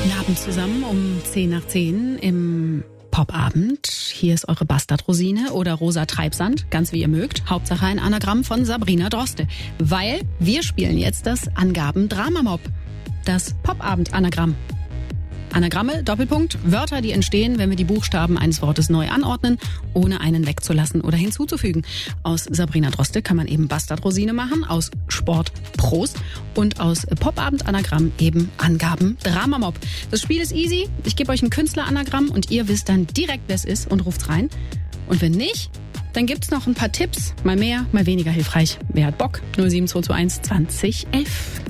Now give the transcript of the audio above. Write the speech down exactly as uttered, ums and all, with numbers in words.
Guten Abend zusammen um zehn nach zehn im Popabend. Hier ist eure Bastardrosine oder Rosa Treibsand, ganz wie ihr mögt. Hauptsache ein Anagramm von Sabrina Droste. Weil wir spielen jetzt das Angaben-Drama-Mob. Das Popabend-Anagramm. Anagramme, Doppelpunkt, Wörter, die entstehen, wenn wir die Buchstaben eines Wortes neu anordnen, ohne einen wegzulassen oder hinzuzufügen. Aus Sabrina Droste kann man eben Bastardrosine machen, aus Sport Prost und aus Popabend-Anagramm eben Angaben-Drama-Mob. Das Spiel ist easy. Ich gebe euch ein Künstler-Anagramm und ihr wisst dann direkt, wer es ist und ruft rein. Und wenn nicht, dann gibt's noch ein paar Tipps, mal mehr, mal weniger hilfreich. Wer hat Bock? null sieben zwei zwei eins zwanzig elf.